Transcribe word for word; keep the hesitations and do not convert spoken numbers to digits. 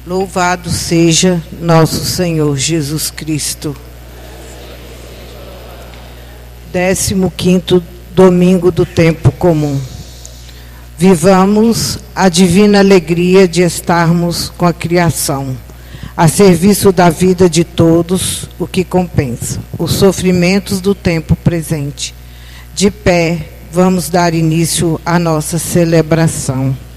Louvado seja nosso Senhor Jesus Cristo. Décimo quinto domingo do tempo comum. Vivamos a divina alegria de estarmos com a criação, a serviço da vida de todos, o que compensa os sofrimentos do tempo presente. De pé, vamos dar início à nossa celebração.